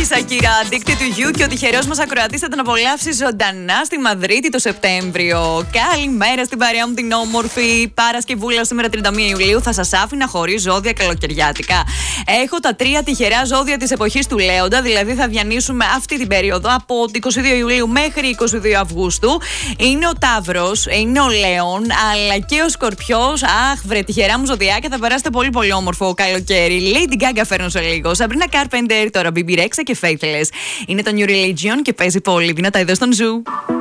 Σακύρα, Addicted to You, και ο τυχερός μας ακροατής θα τον απολαύσει ζωντανά στη Μαδρίτη το Σεπτέμβριο. Καλημέρα στην παρέα μου την όμορφη Παρασκευούλα, σήμερα 31 Ιουλίου. Θα σας άφηνα χωρίς ζώδια καλοκαιριάτικα. Έχω τα 3 τυχερά ζώδια της εποχής του Λέοντα, δηλαδή θα διανύσουμε αυτή την περίοδο από 22 Ιουλίου μέχρι 22 Αυγούστου. Είναι ο Ταύρος, είναι ο Λέων, αλλά και ο Σκορπιός. Αχ, βρε, τυχερά μου ζωδιάκια, θα περάσετε πολύ πολύ όμορφο καλοκαίρι. Lady Gaga φέρνω σε λίγο. Sabrina Carpenter τώρα, BB Rexha και Faithless. Είναι το New Religion και παίζει πολύ δυνατά εδώ στον Ζου.